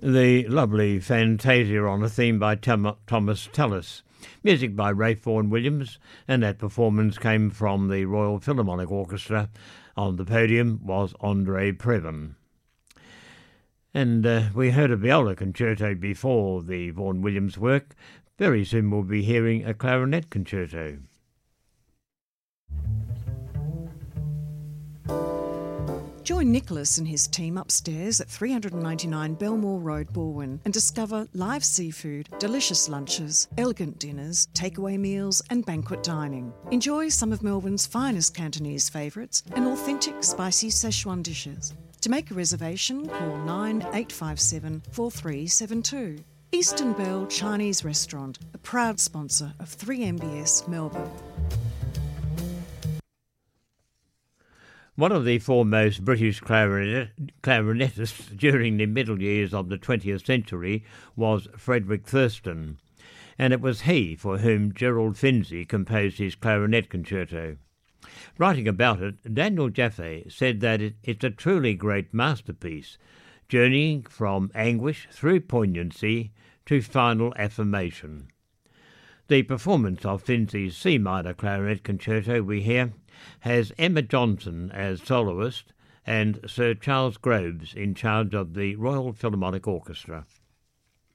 The lovely Fantasia on a theme by Thomas Tallis. Music by Ralph Vaughan Williams, and that performance came from the Royal Philharmonic Orchestra. On the podium was Andre Previn. And we heard a viola concerto before the Vaughan Williams work. Very soon we'll be hearing a clarinet concerto. Join Nicholas and his team upstairs at 399 Belmore Road, Balwyn, and discover live seafood, delicious lunches, elegant dinners, takeaway meals and banquet dining. Enjoy some of Melbourne's finest Cantonese favourites and authentic spicy Szechuan dishes. To make a reservation, call 9857 4372. Eastern Bell Chinese Restaurant, a proud sponsor of 3MBS Melbourne. One of the foremost British clarinetists during the middle years of the 20th century was Frederick Thurston, and it was he for whom Gerald Finzi composed his clarinet concerto. Writing about it, Daniel Jaffe said that it's a truly great masterpiece, journeying from anguish through poignancy to final affirmation. The performance of Finzi's C minor clarinet concerto we hear has Emma Johnson as soloist and Sir Charles Groves in charge of the Royal Philharmonic Orchestra.